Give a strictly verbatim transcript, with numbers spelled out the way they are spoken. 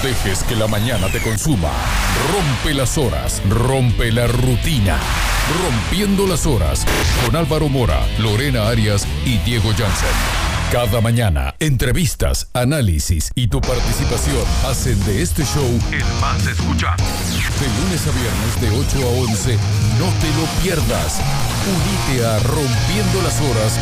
dejes que la mañana te consuma. Rompe las horas, rompe la rutina. Rompiendo las horas con Álvaro Mora, Lorena Arias y Diego Jansen. Cada mañana, entrevistas, análisis y tu participación hacen de este show el más escuchado. De lunes a viernes de ocho a once, no te lo pierdas. Unite a Rompiendo las Horas